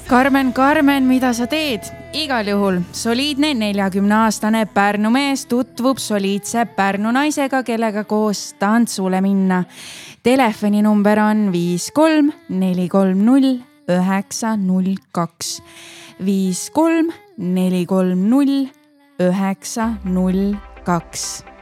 Karmen, mida sa teed? Igal juhul soliidne 40-aastane Pärnu mees tutvub soliidse Pärnu naisega, kellega koos tantsule minna. Telefoninumber on 53 430 902. 53 430 902.